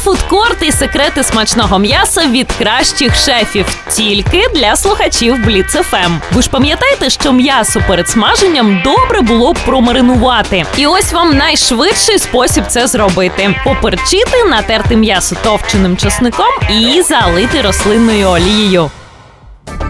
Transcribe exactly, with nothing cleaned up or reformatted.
фудкорт і секрети смачного м'яса від кращих шефів. Тільки для слухачів Бліц еф ем. Ви ж пам'ятаєте, що м'ясо перед смаженням добре було б промаринувати. І ось вам найшвидший спосіб це зробити. Поперчити, натерти м'ясо товченим чесником і залити рослинною олією.